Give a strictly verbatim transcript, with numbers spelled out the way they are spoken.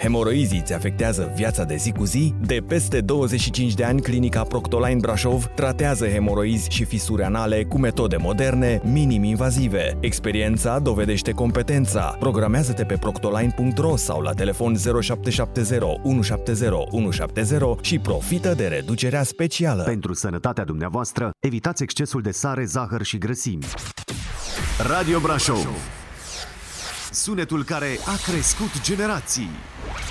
Hemoroizii îți afectează viața de zi cu zi? De peste douăzeci și cinci de ani, clinica Proctoline Brașov tratează hemoroizi și fisuri anale cu metode moderne, minim-invazive. Experiența dovedește competența. Programează-te pe proctoline punct ro sau la telefon zero șapte șapte zero unu șapte zero unu șapte zero și profită de reducerea specială. Pentru sănătatea dumneavoastră, evitați excesul de sare, zahăr și grăsimi. Radio Brașov. Sunetul care a crescut generații.